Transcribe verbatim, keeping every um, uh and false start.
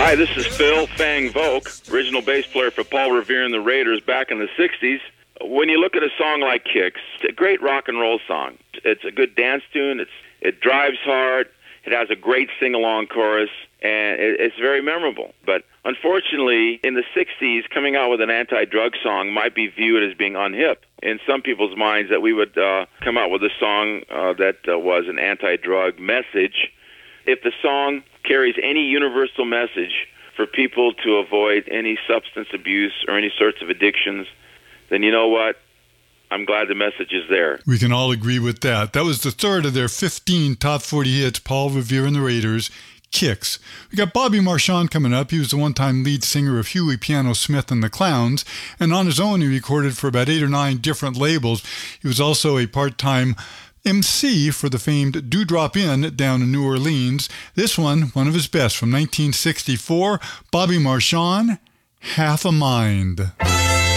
Hi, this is Phil Fang Volk, original bass player for Paul Revere and the Raiders back in the sixties. When you look at a song like Kicks, it's a great rock and roll song. It's a good dance tune. It's It drives hard. It has a great sing-along chorus, and it, it's very memorable. But unfortunately, in the sixties, coming out with an anti-drug song might be viewed as being unhip in some people's minds, that we would uh, come out with a song uh, that uh, was an anti-drug message. If the song carries any universal message for people to avoid any substance abuse or any sorts of addictions, then you know what? I'm glad the message is there. We can all agree with that. That was the third of their fifteen top forty hits, Paul Revere and the Raiders, Kicks. We got Bobby Marchand coming up. He was the one-time lead singer of Huey Piano Smith and the Clowns, and on his own he recorded for about eight or nine different labels. He was also a part-time M C for the famed Dewdrop Inn down in New Orleans. This one, one of his best from nineteen sixty-four, Bobby Marchand, Half a Mind.